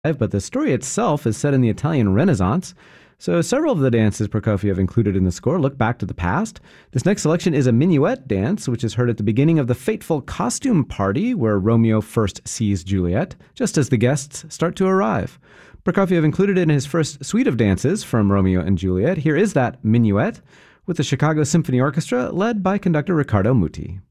but the story itself is set in the Italian Renaissance. So several of the dances Prokofiev included in the score look back to the past. This next selection is a minuet dance, which is heard at the beginning of the fateful costume party where Romeo first sees Juliet, just as the guests start to arrive. Prokofiev included it in his first suite of dances from Romeo and Juliet. Here is that minuet with the Chicago Symphony Orchestra led by conductor Riccardo Muti.